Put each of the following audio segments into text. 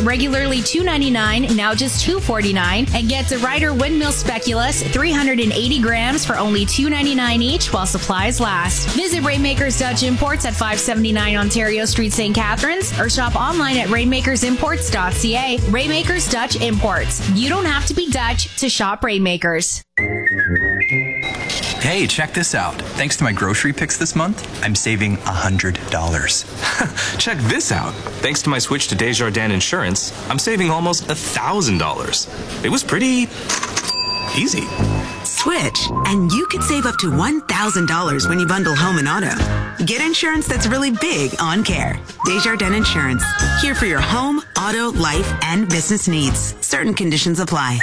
regularly $2.99, now just $2.49. And get the Ryder Windmill Speculoos, 380 grams for only $2.99 each while supplies last. Visit Rainmakers Dutch Imports at 579 Ontario Street, St. Catharines, or shop online at rainmakersimports.ca. Rainmakers Dutch Imports. You don't have to be Dutch to shop Rainmakers. Hey, check this out. Thanks to my grocery picks this month, I'm saving $100. Check this out. Thanks to my switch to Desjardins Insurance, I'm saving almost $1,000. It was pretty easy. Switch, and you could save up to $1,000 when you bundle home and auto. Get insurance that's really big on care. Desjardins Insurance. Here for your home, auto, life, and business needs. Certain conditions apply.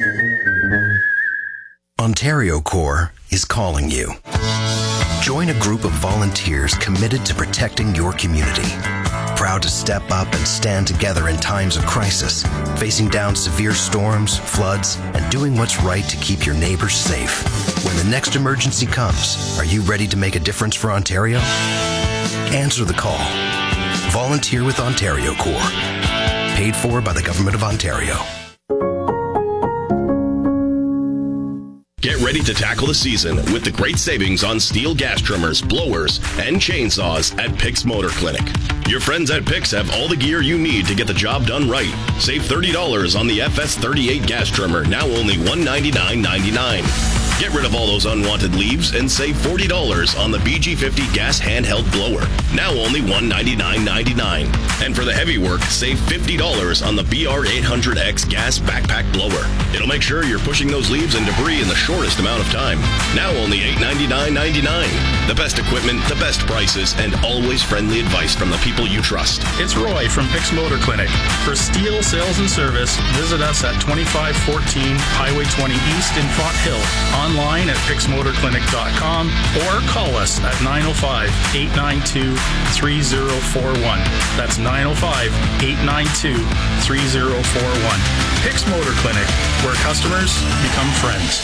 Ontario Corps is calling you. Join a group of volunteers committed to protecting your community. Proud to step up and stand together in times of crisis, facing down severe storms, floods, and doing what's right to keep your neighbors safe. When the next emergency comes, are you ready to make a difference for Ontario? Answer the call. Volunteer with Ontario Corps. Paid for by the Government of Ontario. Get ready to tackle the season with the great savings on steel gas trimmers, blowers, and chainsaws at Pix Motor Clinic. Your friends at Pix have all the gear you need to get the job done right. Save $30 on the FS38 gas trimmer, now only $199.99. Get rid of all those unwanted leaves and save $40 on the BG50 gas handheld blower, now only $199.99. And for the heavy work, save $50 on the BR800X gas backpack blower. It'll make sure you're pushing those leaves and debris in the shortest amount of time. Now only $899.99. The best equipment, the best prices, and always friendly advice from the people you trust. It's Roy from Pix Motor Clinic. For steel sales and service, visit us at 2514 Highway 20 East in Font Hill. Online at pixmotorclinic.com or call us at 905-892-3041. That's 905-892-3041. Pix Motor Clinic, where customers become friends.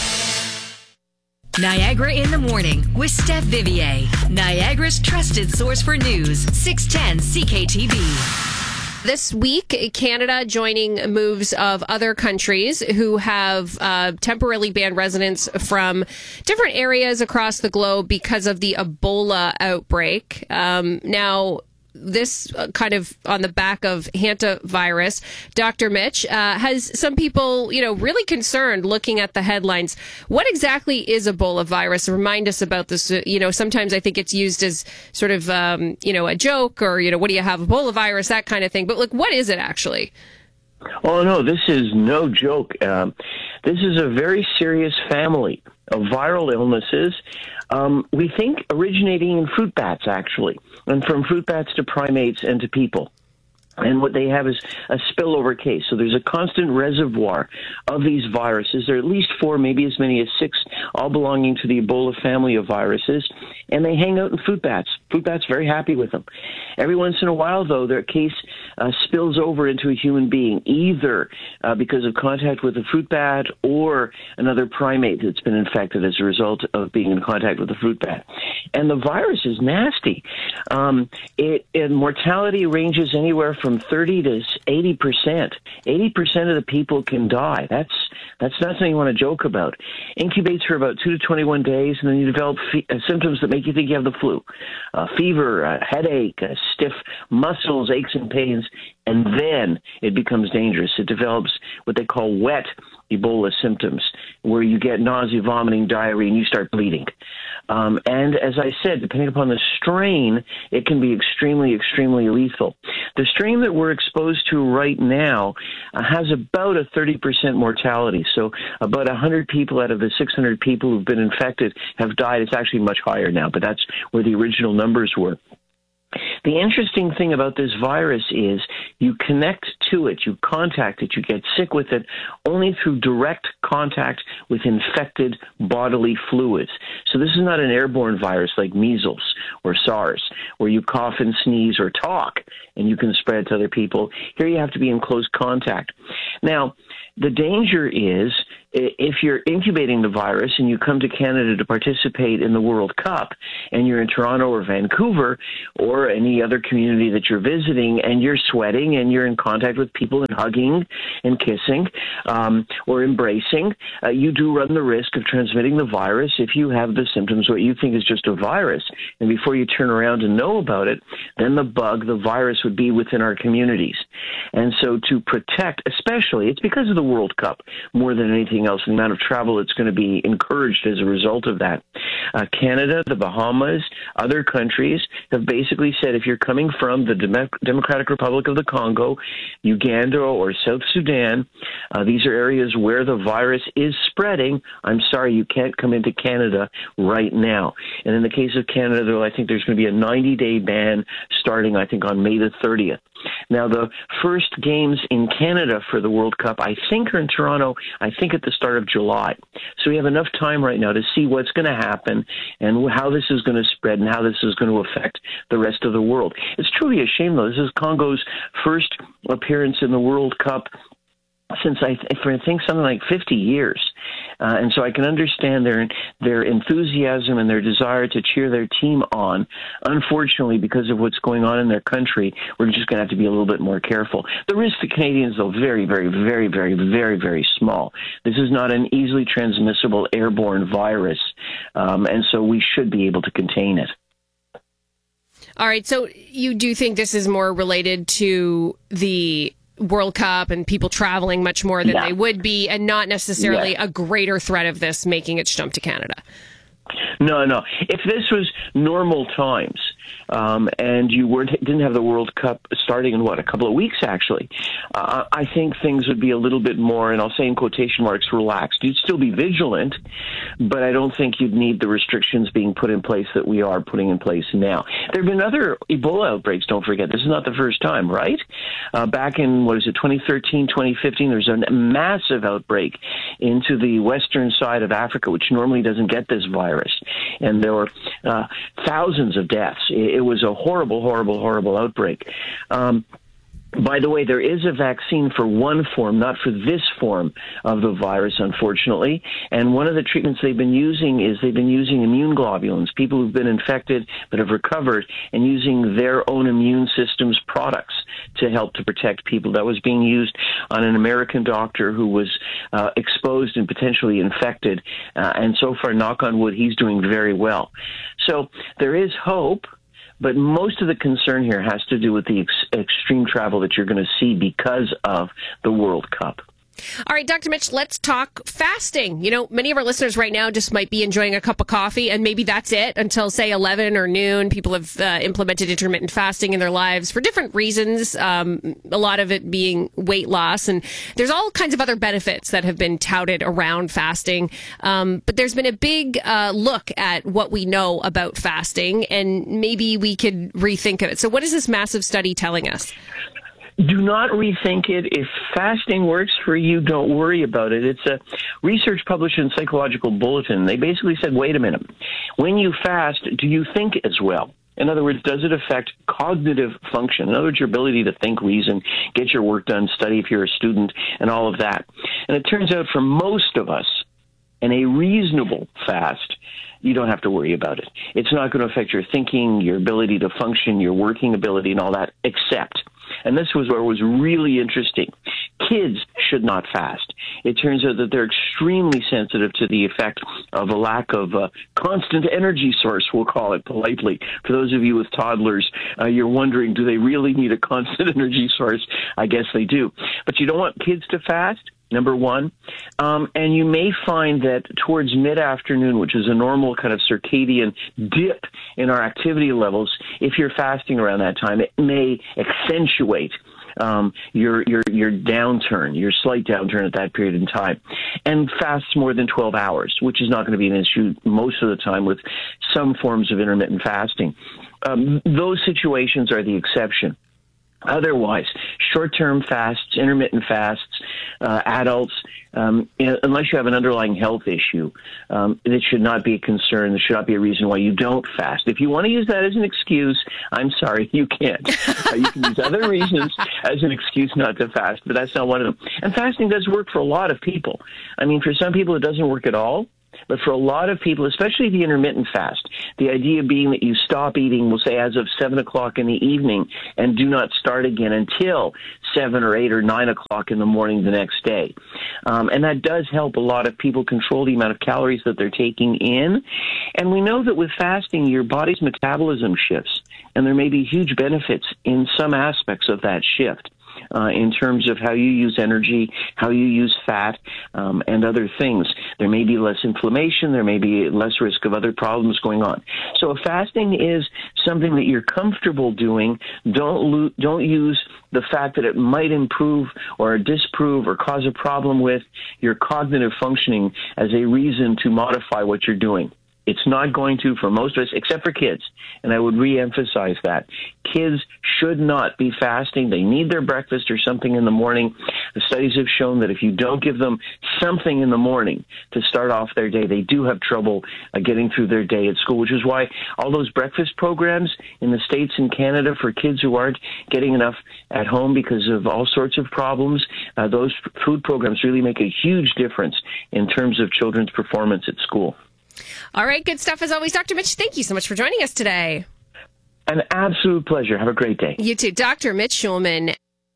Niagara in the Morning with Steph Vivier. Niagara's trusted source for news. 610 CKTB. This week, Canada joining moves of other countries who have temporarily banned residents from different areas across the globe because of the Ebola outbreak. Now, this kind of on the back of hantavirus, Dr. Mitch has some people, really concerned looking at the headlines. What exactly is Ebola virus? Remind us about this. Sometimes I think it's used as sort of, a joke or, what do you have, Ebola virus, that kind of thing. But what is it actually? Oh, no, this is no joke. This is a very serious family of viral illnesses. We think originating in fruit bats, actually, and from fruit bats to primates and to people. And what they have is a spillover case. So there's a constant reservoir of these viruses. There are at least 4, maybe as many as 6, all belonging to the Ebola family of viruses. And they hang out in fruit bats. Fruit bats very happy with them. Every once in a while, though, their case spills over into a human being, either because of contact with a fruit bat or another primate that's been infected as a result of being in contact with a fruit bat. And the virus is nasty. Mortality ranges anywhere from 30 to 80%. 80% of the people can die. That's not something you want to joke about. Incubates for about 2 to 21 days, and then you develop symptoms that make you think you have the flu. Fever, headache, stiff muscles, aches and pains, and then it becomes dangerous. It develops what they call wet Ebola symptoms, where you get nausea, vomiting, diarrhea, and you start bleeding. And as I said, depending upon the strain, it can be extremely, extremely lethal. The strain that we're exposed to right now has about a 30% mortality. So about 100 people out of the 600 people who've been infected have died. It's actually much higher now, but that's where the original numbers were. The interesting thing about this virus is you connect to it, you contact it, you get sick with it only through direct contact with infected bodily fluids. So this is not an airborne virus like measles or SARS, where you cough and sneeze or talk and you can spread it to other people. Here you have to be in close contact. Now, the danger is if you're incubating the virus and you come to Canada to participate in the World Cup and you're in Toronto or Vancouver or any other community that you're visiting and you're sweating and you're in contact with people and hugging and kissing or embracing, you do run the risk of transmitting the virus if you have the symptoms, what you think is just a virus. And before you turn around and know about it, then the virus would be within our communities. And so to protect, especially, it's because of the World Cup more than anything else, and the amount of travel that's going to be encouraged as a result of that. Canada, the Bahamas, other countries have basically said if you're coming from the Democratic Republic of the Congo, Uganda, or South Sudan, these are areas where the virus is spreading. I'm sorry, you can't come into Canada right now. And in the case of Canada, though, I think there's going to be a 90-day ban starting, I think, on May the 30th. Now, the first games in Canada for the World Cup, I think, are in Toronto, I think at the start of July. So we have enough time right now to see what's going to happen and how this is going to spread and how this is going to affect the rest of the world. It's truly a shame, though. This is Congo's first appearance in the World Cup since I think something like 50 years. And so I can understand their enthusiasm and their desire to cheer their team on. Unfortunately, because of what's going on in their country, we're just going to have to be a little bit more careful. The risk to Canadians, though, very, very, very, very, very, very small. This is not an easily transmissible airborne virus, and so we should be able to contain it. All right, so you do think this is more related to the World Cup and people traveling much more than they would be, and not necessarily a greater threat of this making its jump to Canada? No. If this was normal times, and you didn't have the World Cup starting in a couple of weeks, actually, I think things would be a little bit more, and I'll say in quotation marks, relaxed. You'd still be vigilant, but I don't think you'd need the restrictions being put in place that we are putting in place now. There have been other Ebola outbreaks, don't forget. This is not the first time, right? Back in, 2013, 2015, there's a massive outbreak into the western side of Africa, which normally doesn't get this virus. And there were thousands of deaths. It was a horrible, horrible, horrible outbreak. By the way, there is a vaccine for one form, not for this form of the virus, unfortunately. And one of the treatments they've been using immune globulins, people who've been infected but have recovered, and using their own immune system's products to help to protect people. That was being used on an American doctor who was exposed and potentially infected. And so far, knock on wood, he's doing very well. So there is hope. But most of the concern here has to do with the extreme travel that you're going to see because of the World Cup. All right, Dr. Mitch, let's talk fasting. Many of our listeners right now just might be enjoying a cup of coffee, and maybe that's it until, say, 11 or noon. People have implemented intermittent fasting in their lives for different reasons, a lot of it being weight loss. And there's all kinds of other benefits that have been touted around fasting. But there's been a big look at what we know about fasting, and maybe we could rethink of it. So what is this massive study telling us? Do not rethink it. If fasting works for you, don't worry about it. It's a research published in Psychological Bulletin. They basically said, wait a minute. When you fast, do you think as well? In other words, does it affect cognitive function? In other words, your ability to think, reason, get your work done, study if you're a student, and all of that. And it turns out for most of us, in a reasonable fast, you don't have to worry about it. It's not going to affect your thinking, your ability to function, your working ability, and all that, except, and this was where it was really interesting, kids should not fast. It turns out that they're extremely sensitive to the effect of a lack of a constant energy source, we'll call it politely. For those of you with toddlers, you're wondering, do they really need a constant energy source? I guess they do. But you don't want kids to fast, number one. And you may find that towards mid-afternoon, which is a normal kind of circadian dip in our activity levels, if you're fasting around that time, it may accentuate your downturn, your slight downturn at that period in time, and fasts more than 12 hours, which is not going to be an issue most of the time with some forms of intermittent fasting. Those situations are the exception. Otherwise, short-term fasts, intermittent fasts, adults, unless you have an underlying health issue, it should not be a concern. There should not be a reason why you don't fast. If you want to use that as an excuse, I'm sorry, you can't. You can use other reasons as an excuse not to fast, but that's not one of them. And fasting does work for a lot of people. I mean, for some people, it doesn't work at all. But for a lot of people, especially the intermittent fast, the idea being that you stop eating, we'll say, as of 7 o'clock in the evening and do not start again until 7 or 8 or 9 o'clock in the morning the next day. And that does help a lot of people control the amount of calories that they're taking in. And we know that with fasting, your body's metabolism shifts, and there may be huge benefits in some aspects of that shift. In terms of how you use energy, how you use fat, and other things. There may be less inflammation. There may be less risk of other problems going on. So if fasting is something that you're comfortable doing, don't use the fact that it might improve or disprove or cause a problem with your cognitive functioning as a reason to modify what you're doing. It's not going to for most of us, except for kids. And I would reemphasize that. Kids should not be fasting. They need their breakfast or something in the morning. The studies have shown that if you don't give them something in the morning to start off their day, they do have trouble getting through their day at school, which is why all those breakfast programs in the States and Canada for kids who aren't getting enough at home because of all sorts of problems, those food programs really make a huge difference in terms of children's performance at school. All right, good stuff as always. Dr. Mitch, thank you so much for joining us today. An absolute pleasure. Have a great day. You too. Dr. Mitch Schulman.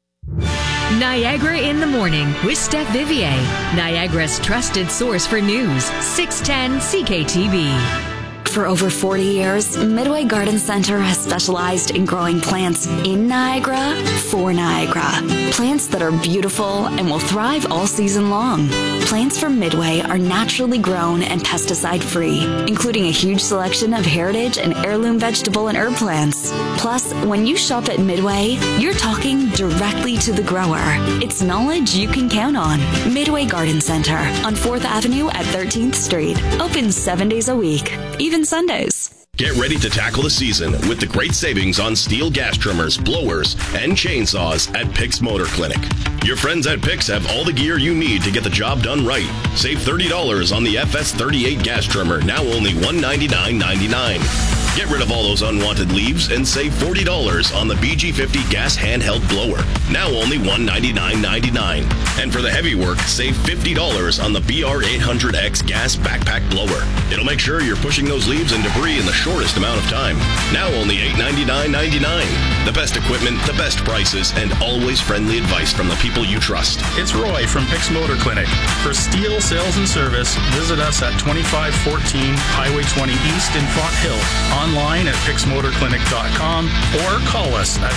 Niagara in the Morning with Steph Vivier, Niagara's trusted source for news, 610 CKTB. For over 40 years, Midway Garden Center has specialized in growing plants in Niagara for Niagara. Plants that are beautiful and will thrive all season long. Plants from Midway are naturally grown and pesticide-free, including a huge selection of heritage and heirloom vegetable and herb plants. Plus, when you shop at Midway, you're talking directly to the grower. It's knowledge you can count on. Midway Garden Center on 4th Avenue at 13th Street. Open 7 days a week, even Sundays. Get ready to tackle the season with the great savings on steel gas trimmers, blowers, and chainsaws at Picks Motor Clinic. Your friends at Picks have all the gear you need to get the job done right. Save $30 on the FS38 gas trimmer, now only $199.99. Get rid of all those unwanted leaves and save $40 on the BG50 gas handheld blower, now only $199.99. And for the heavy work, save $50 on the BR800X gas backpack blower. It'll make sure you're pushing those leaves and debris in the shortest amount of time, now only $899.99. The best equipment, the best prices, and always friendly advice from the people you trust. It's Roy from Picks Motor Clinic. For steel sales and service, visit us at 2514 Highway 20 East in Font Hill, online at PicksMotorClinic.com, or call us at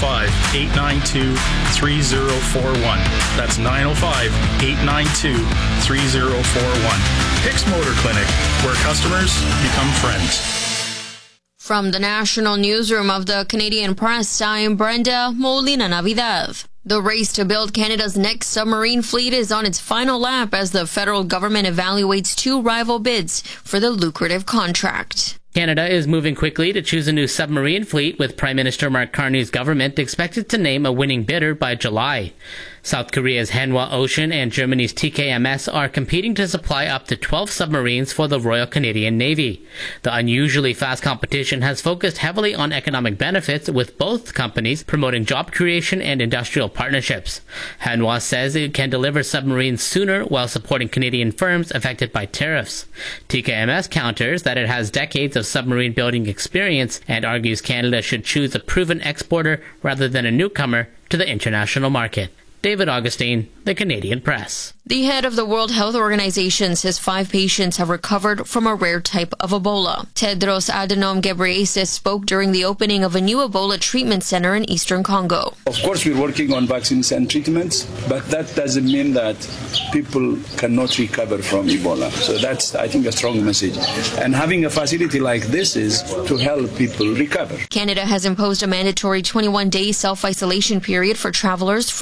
905-892-3041. That's 905-892-3041. Picks Motor Clinic, where customers become friends. From the National Newsroom of the Canadian Press, I'm Brenda Molina Navidad. The race to build Canada's next submarine fleet is on its final lap as the federal government evaluates two rival bids for the lucrative contract. Canada is moving quickly to choose a new submarine fleet, with Prime Minister Mark Carney's government expected to name a winning bidder by July. South Korea's Hanwha Ocean and Germany's TKMS are competing to supply up to 12 submarines for the Royal Canadian Navy. The unusually fast competition has focused heavily on economic benefits, with both companies promoting job creation and industrial partnerships. Hanwha says it can deliver submarines sooner while supporting Canadian firms affected by tariffs. TKMS counters that it has decades of submarine building experience and argues Canada should choose a proven exporter rather than a newcomer to the international market. David Augustine, The Canadian Press. The head of the World Health Organization says 5 patients have recovered from a rare type of Ebola. Tedros Adhanom Ghebreyesus spoke during the opening of a new Ebola treatment center in eastern Congo. Of course, we're working on vaccines and treatments, but that doesn't mean that people cannot recover from Ebola. So that's, I think, a strong message. And having a facility like this is to help people recover. Canada has imposed a mandatory 21-day self-isolation period for travelers from Ebola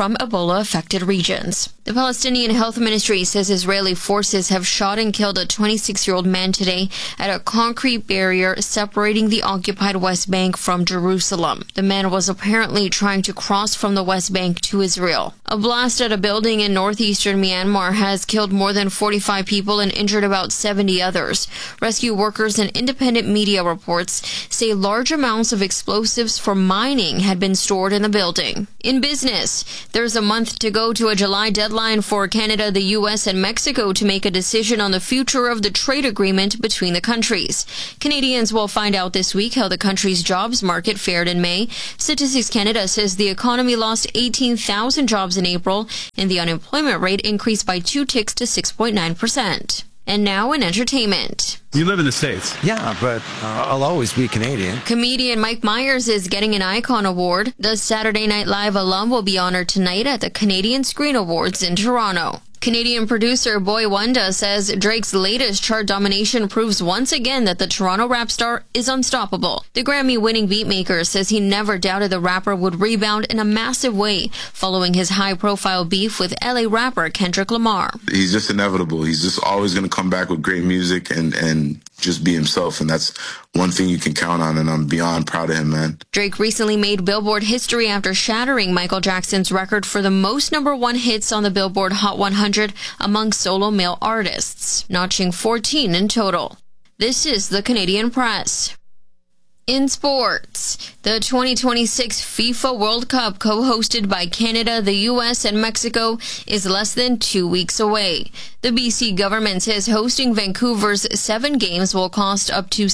Hezbollah-affected regions. The Palestinian Health Ministry says Israeli forces have shot and killed a 26-year-old man today at a concrete barrier separating the occupied West Bank from Jerusalem. The man was apparently trying to cross from the West Bank to Israel. A blast at a building in northeastern Myanmar has killed more than 45 people and injured about 70 others. Rescue workers and independent media reports say large amounts of explosives for mining had been stored in the building. In business, there's a month to go to a July deadline for Canada, the U.S., and Mexico to make a decision on the future of the trade agreement between the countries. Canadians will find out this week how the country's jobs market fared in May. Statistics Canada says the economy lost 18,000 jobs in April, and the unemployment rate increased by 2 ticks to 6.9%. And now in entertainment. You live in the States. Yeah, but I'll always be Canadian. Comedian Mike Myers is getting an Icon Award. The Saturday Night Live alum will be honored tonight at the Canadian Screen Awards in Toronto. Canadian producer Boy Wonder says Drake's latest chart domination proves once again that the Toronto rap star is unstoppable. The Grammy-winning beatmaker says he never doubted the rapper would rebound in a massive way following his high-profile beef with LA rapper Kendrick Lamar. He's just inevitable. He's just always going to come back with great music and just be himself, and that's one thing you can count on, and I'm beyond proud of him, man. Drake recently made Billboard history after shattering Michael Jackson's record for the most #1 hits on the Billboard Hot 100 among solo male artists, notching 14 in total. This is the Canadian Press. In sports, the 2026 FIFA World Cup, co-hosted by Canada, the U.S., and Mexico, is less than 2 weeks away. The BC government says hosting Vancouver's 7 games will cost up to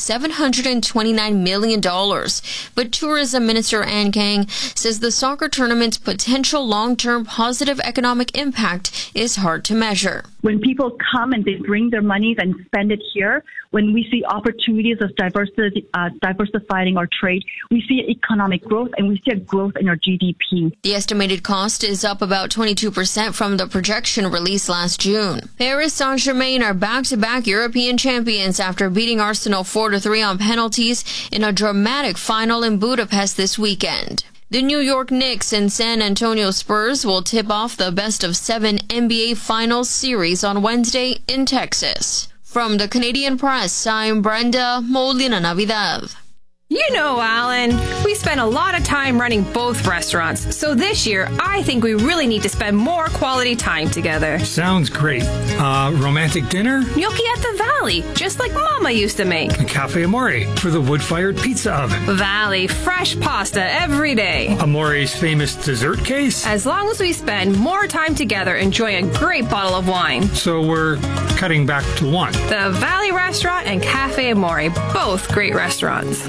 $729 million. But Tourism Minister Ann Kang says the soccer tournament's potential long-term positive economic impact is hard to measure. When people come and they bring their money and spend it here, when we see opportunities of diversifying our trade, we see economic growth and we see a growth in our GDP. The estimated cost is up about 22% from the projection released last June. Paris Saint-Germain are back-to-back European champions after beating Arsenal 4-3 on penalties in a dramatic final in Budapest this weekend. The New York Knicks and San Antonio Spurs will tip off the best-of-7 NBA Finals series on Wednesday in Texas. From the Canadian Press, I'm Brenda Molina-Navidad. You know, Alan, we spend a lot of time running both restaurants, so this year I think we really need to spend more quality time together. Sounds great. Romantic dinner? Gnocchi at the Valley, just like Mama used to make. Cafe Amore for the wood-fired pizza oven. Valley, fresh pasta every day. Amore's famous dessert case? As long as we spend more time together enjoying a great bottle of wine. So we're cutting back to one. The Valley Restaurant and Cafe Amore, both great restaurants.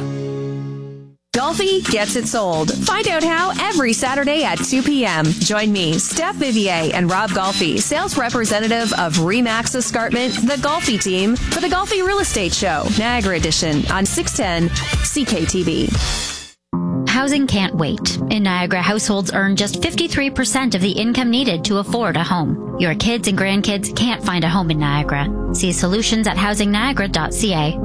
Golfi gets it sold. Find out how every Saturday at 2 p.m. Join me, Steph Vivier, and Rob Golfi, sales representative of RE/MAX Escarpment, the Golfi team, for the Golfi Real Estate Show, Niagara Edition, on 610 CKTV. Housing can't wait. In Niagara, households earn just 53% of the income needed to afford a home. Your kids and grandkids can't find a home in Niagara. See solutions at housingniagara.ca.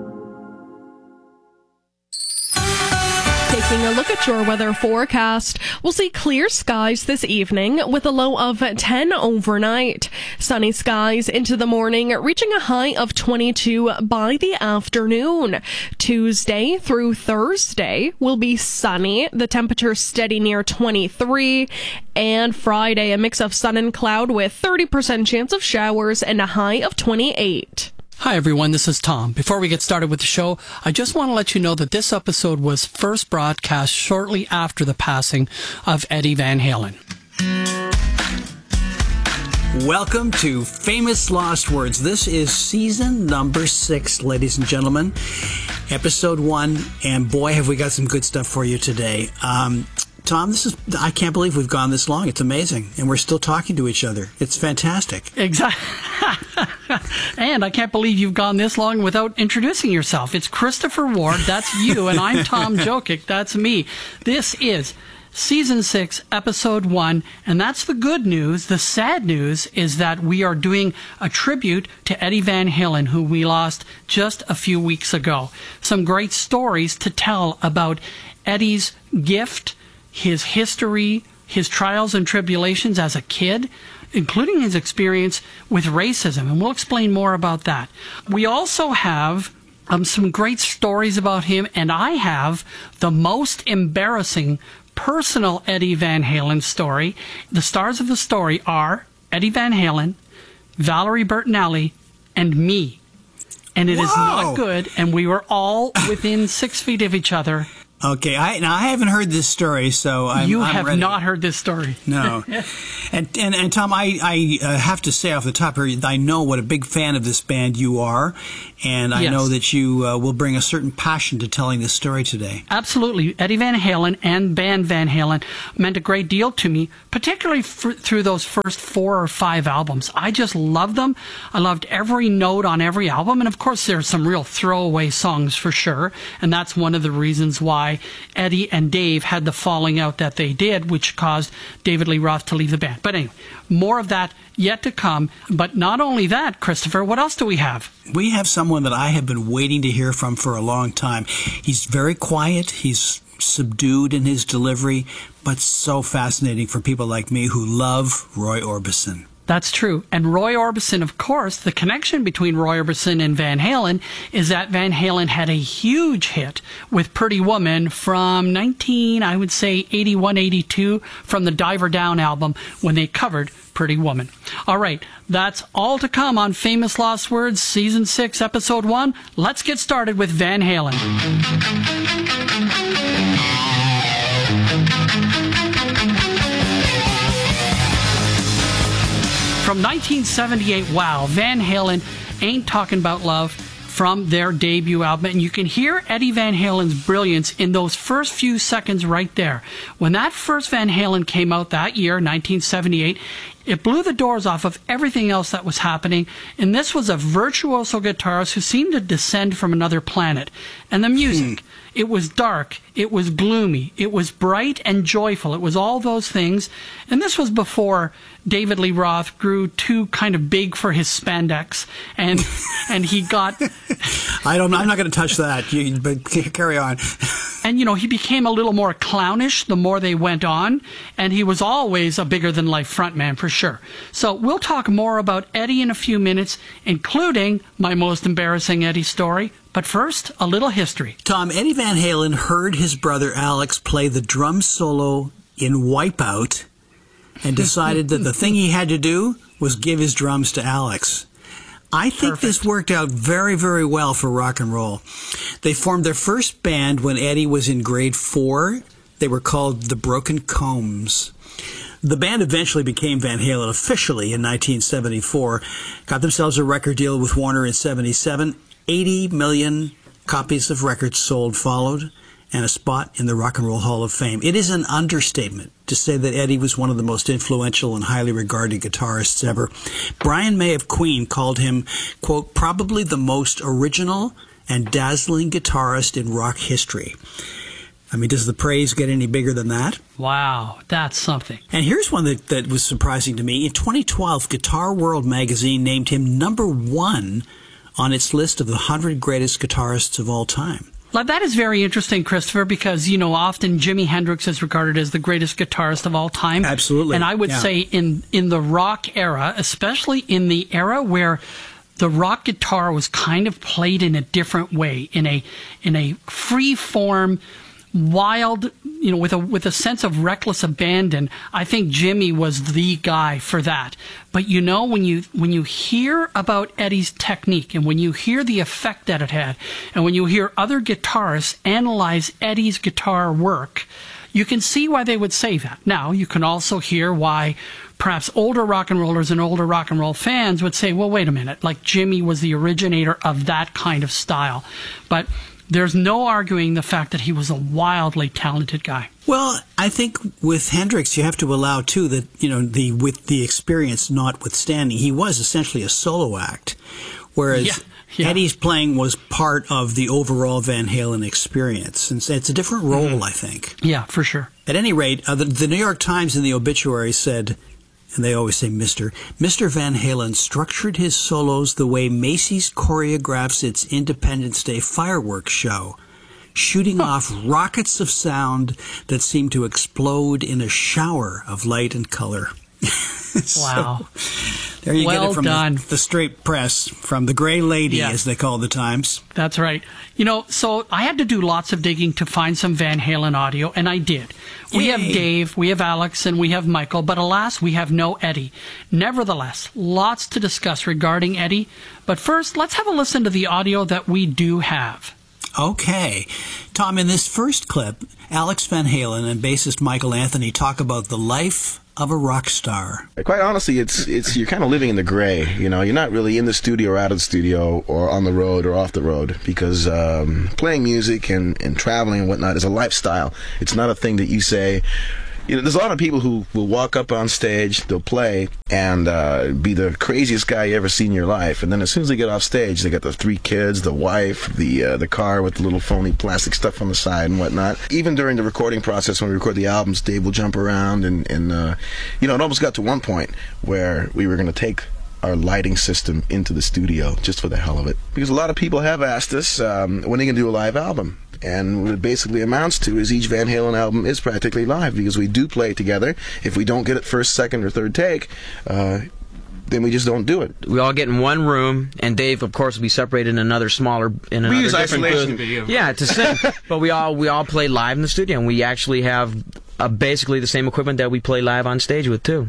Taking a look at your weather forecast, we'll see clear skies this evening with a low of 10 overnight. Sunny skies into the morning, reaching a high of 22 by the afternoon. Tuesday through Thursday will be sunny, the temperature steady near 23. And Friday, a mix of sun and cloud with 30% chance of showers and a high of 28. Hi everyone, this is Tom. Before we get started with the show, I just want to let you know that this episode was first broadcast shortly after the passing of Eddie Van Halen. Welcome to Famous Lost Words. This is season number 6, ladies and gentlemen. Episode 1, and boy, have we got some good stuff for you today. Tom, I can't believe we've gone this long. It's amazing. And we're still talking to each other. It's fantastic. Exactly. And I can't believe you've gone this long without introducing yourself. It's Christopher Ward. That's you. And I'm Tom Jokic. That's me. This is Season 6, Episode 1. And that's the good news. The sad news is that we are doing a tribute to Eddie Van Halen, who we lost just a few weeks ago. Some great stories to tell about Eddie's gift, his history, his trials and tribulations as a kid, including his experience with racism, and we'll explain more about that. We also have some great stories about him, and I have the most embarrassing personal Eddie Van Halen story. The stars of the story are Eddie Van Halen, Valerie Bertinelli, and me. And it is not good, and we were all within 6 feet of each other. Okay, I haven't heard this story, so I'm have ready. Not heard this story. No. and Tom, I have to say off the top here, I know what a big fan of this band you are, and I know that you will bring a certain passion to telling this story today. Absolutely. Eddie Van Halen and band Van Halen meant a great deal to me, particularly through those first 4 or 5 albums. I just loved them. I loved every note on every album, and of course there's some real throwaway songs for sure, and that's one of the reasons why Eddie and Dave had the falling out that they did, which caused David Lee Roth to leave the band. But anyway, more of that yet to come. But not only that, Christopher, what else do we have? We have someone that I have been waiting to hear from for a long time. He's very quiet. He's subdued in his delivery, but so fascinating for people like me who love Roy Orbison. That's true. And Roy Orbison, of course, the connection between Roy Orbison and Van Halen is that Van Halen had a huge hit with Pretty Woman from 81, 82, from the Diver Down album when they covered Pretty Woman. All right, that's all to come on Famous Lost Words, Season 6, Episode 1. Let's get started with Van Halen. From 1978, wow, Van Halen, Ain't Talking About Love, from their debut album. And you can hear Eddie Van Halen's brilliance in those first few seconds right there. When that first Van Halen came out that year, 1978, it blew the doors off of everything else that was happening. And this was a virtuoso guitarist who seemed to descend from another planet. And the music, it was dark, it was gloomy, it was bright and joyful. It was all those things. And this was before David Lee Roth grew too kind of big for his spandex, and he got. I'm not going to touch that. But carry on. And he became a little more clownish the more they went on, and he was always a bigger than life frontman for sure. So we'll talk more about Eddie in a few minutes, including my most embarrassing Eddie story. But first, a little history. Tom, Eddie Van Halen heard his brother Alex play the drum solo in Wipeout and decided that the thing he had to do was give his drums to Alex. I think this worked out very, very well for rock and roll. They formed their first band when Eddie was in grade 4. They were called the Broken Combs. The band eventually became Van Halen officially in 1974, got themselves a record deal with Warner in 77. 80 million copies of records sold followed, and a spot in the Rock and Roll Hall of Fame. It is an understatement to say that Eddie was one of the most influential and highly regarded guitarists ever. Brian May of Queen called him, quote, probably the most original and dazzling guitarist in rock history. I mean, does the praise get any bigger than that? Wow, that's something. And here's one that was surprising to me. In 2012, Guitar World magazine named him number 1 on its list of the 100 greatest guitarists of all time. Well, that is very interesting, Christopher, because, often Jimi Hendrix is regarded as the greatest guitarist of all time. Absolutely. And I would say in the rock era, especially in the era where the rock guitar was kind of played in a different way, in a free form, wild, with a sense of reckless abandon. I think Jimmy was the guy for that. But when you hear about Eddie's technique, and when you hear the effect that it had, and when you hear other guitarists analyze Eddie's guitar work, you can see why they would say that. Now, you can also hear why perhaps older rock and rollers and older rock and roll fans would say, well, wait a minute, like Jimmy was the originator of that kind of style. But there's no arguing the fact that he was a wildly talented guy. Well, I think with Hendrix, you have to allow, too, that, with the experience notwithstanding, he was essentially a solo act, whereas Eddie's playing was part of the overall Van Halen experience. And it's a different role, I think. Yeah, for sure. At any rate, the New York Times in the obituary said, and they always say Mr. Van Halen structured his solos the way Macy's choreographs its Independence Day fireworks show. shooting off rockets of sound that seem to explode in a shower of light and color. Wow. There you Well get it from done. the straight press, from the Gray Lady, Yeah. as they call the Times. That's right. So I had to do lots of digging to find some Van Halen audio, and I did. We have Dave, we have Alex, and we have Michael, but alas, we have no Eddie. Nevertheless, lots to discuss regarding Eddie. But first, let's have a listen to the audio that we do have. Okay. Tom, in this first clip, Alex Van Halen and bassist Michael Anthony talk about the life of a rock star. Quite honestly, it's you're kind of living in the gray. You're not really in the studio or out of the studio or on the road or off the road, because playing music and traveling and whatnot is a lifestyle. It's not a thing that you say. There's a lot of people who will walk up on stage, they'll play, and be the craziest guy you ever seen in your life. And then as soon as they get off stage, they got the 3 kids, the wife, the car with the little phony plastic stuff on the side and whatnot. Even during the recording process, when we record the albums, Dave will jump around, and it almost got to one point where we were going to take our lighting system into the studio just for the hell of it. Because a lot of people have asked us when are you going to do a live album? And what it basically amounts to is each Van Halen album is practically live, because we do play together. If we don't get it first, second, or third take, then we just don't do it. We all get in one room, and Dave, of course, will be separated in another smaller, in another use different isolation. booth. Yeah, to sing. But we all play live in the studio, and we actually have basically the same equipment that we play live on stage with too.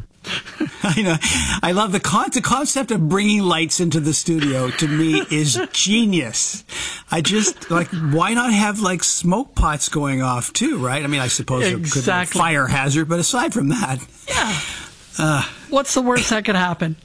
I love the concept of bringing lights into the studio. To me, is genius. I just why not have smoke pots going off too, right? I mean, I suppose it could be a fire hazard, but aside from that, What's the worst that could happen,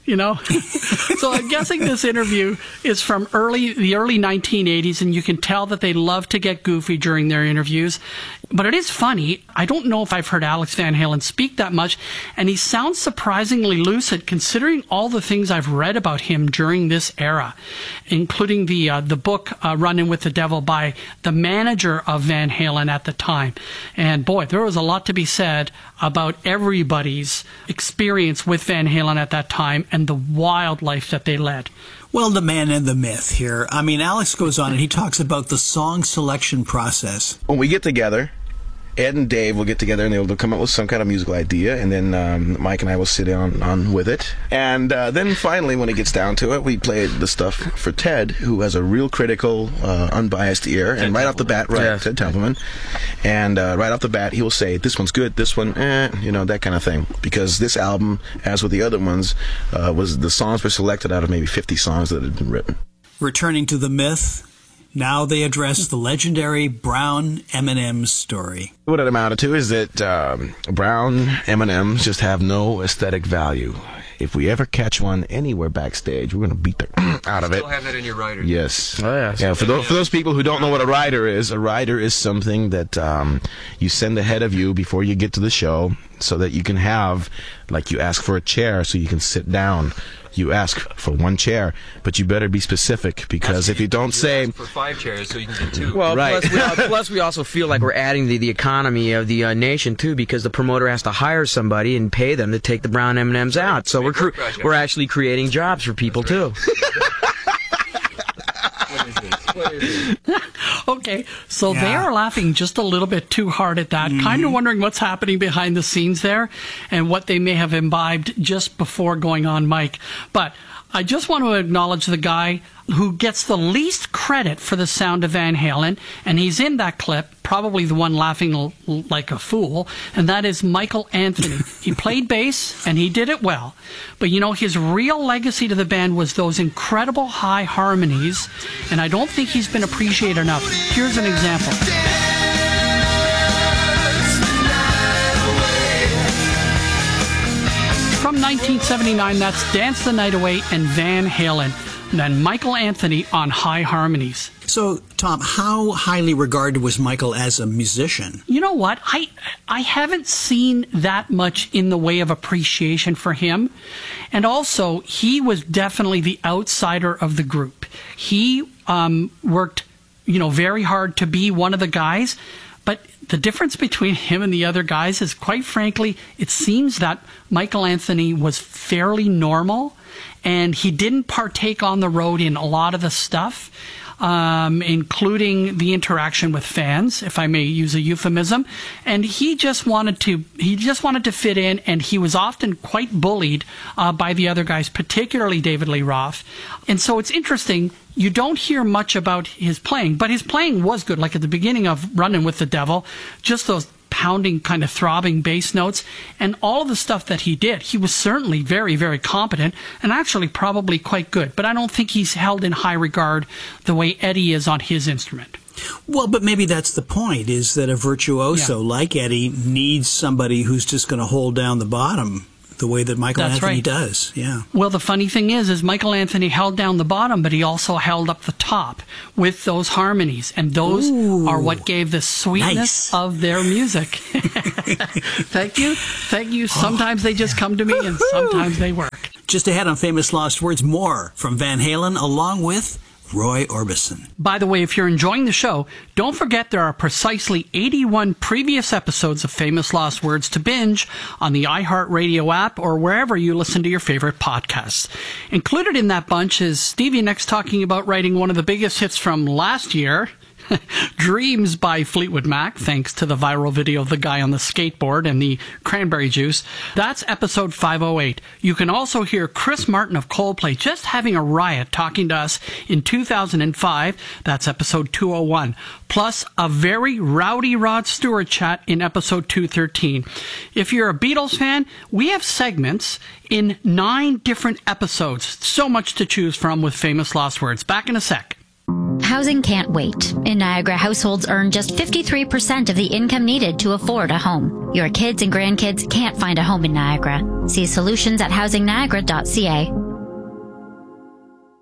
So I'm guessing this interview is from the early 1980s, and you can tell that they love to get goofy during their interviews. But it is funny. I don't know if I've heard Alex Van Halen speak that much, and he sounds surprisingly lucid considering all the things I've read about him during this era, including the book Run-In with the Devil by the manager of Van Halen at the time. And boy, there was a lot to be said about everybody's experience with Van Halen at that time and the wild life that they led. Well, the man and the myth here. I mean, Alex goes on and he talks about the song selection process. When we get together, Ed and Dave will get together and they'll come up with some kind of musical idea, and then Mike and I will sit on with it. And then finally, when it gets down to it, we play the stuff for Ted, who has a real critical, unbiased ear. And right off the bat, Ted Templeman. And right off the bat, he will say, this one's good, this one, that kind of thing. Because this album, as with the other ones, the songs were selected out of maybe 50 songs that had been written. Returning to the myth, now they address the legendary brown M&M's story. What it amounted to is that brown M&Ms just have no aesthetic value. If we ever catch one anywhere backstage, we're going to beat the out of it. Still have that in your rider. Yes. Oh, yeah. Yeah. For those people who don't know what a rider is something that you send ahead of you before you get to the show, so that you can have, you ask for a chair so you can sit down. You ask for one chair, but you better be specific, because if you don't say ask for 5 chairs, so you can get 2. Well, right. plus we also feel like we're adding the economy of the nation too, because the promoter has to hire somebody and pay them to take the brown M&Ms out. So we're actually creating jobs for people too. What is it? Okay, so they are laughing just a little bit too hard at that, kind of wondering what's happening behind the scenes there and what they may have imbibed just before going on mic. But I just want to acknowledge the guy who gets the least credit for the sound of Van Halen, and he's in that clip, probably the one laughing like a fool, and that is Michael Anthony. He played bass, and he did it well. But, his real legacy to the band was those incredible high harmonies, and I don't think he's been appreciated enough. Here's an example. From 1979, that's Dance the Night Away and Van Halen. And then Michael Anthony on high harmonies. So, Tom, how highly regarded was Michael as a musician? You know what? I haven't seen that much in the way of appreciation for him. And also, he was definitely the outsider of the group. He worked, very hard to be one of the guys. But the difference between him and the other guys is, quite frankly, it seems that Michael Anthony was fairly normal, and he didn't partake on the road in a lot of the stuff. including the interaction with fans, if I may use a euphemism. And he just wanted to fit in, and he was often quite bullied by the other guys, particularly David Lee Roth. And so it's interesting. You don't hear much about his playing, but his playing was good. Like at the beginning of Running with the Devil, just those pounding, kind of throbbing bass notes, and all of the stuff that he did. He was certainly very, very competent, and actually probably quite good. But I don't think he's held in high regard the way Eddie is on his instrument. Well, but maybe that's the point, is that a virtuoso like Eddie needs somebody who's just going to hold down the bottom the way that Michael Anthony does. Yeah. Well, the funny thing is Michael Anthony held down the bottom, but he also held up the top with those harmonies, and those are what gave the sweetness of their music. Thank you. Sometimes they just come to me, and sometimes they work. Just ahead on Famous Lost Words, more from Van Halen along with Roy Orbison. By the way, if you're enjoying the show, don't forget there are precisely 81 previous episodes of Famous Lost Words to binge on the iHeartRadio app or wherever you listen to your favorite podcasts. Included in that bunch is Stevie Nicks talking about writing one of the biggest hits from last year, Dreams by Fleetwood Mac, thanks to the viral video of the guy on the skateboard and the cranberry juice. That's episode 508. You can also hear Chris Martin of Coldplay just having a riot talking to us in 2005. That's episode 201. Plus a very rowdy Rod Stewart chat in episode 213. If you're a Beatles fan, we have segments in 9 different episodes. So much to choose from with Famous Lost Words. Back in a sec. Housing can't wait. In Niagara, households earn just 53% of the income needed to afford a home. Your kids and grandkids can't find a home in Niagara. See solutions at housingniagara.ca.